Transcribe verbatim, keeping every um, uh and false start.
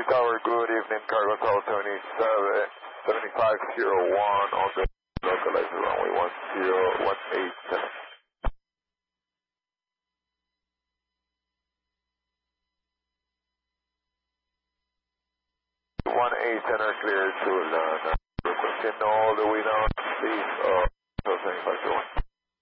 Tower, good evening, cargo Tower seventy-seven, seventy-five oh one on the localizer runway one zero one eight. one eight center clear to land. Requesting all the way down, please, uh, seventy-five oh one.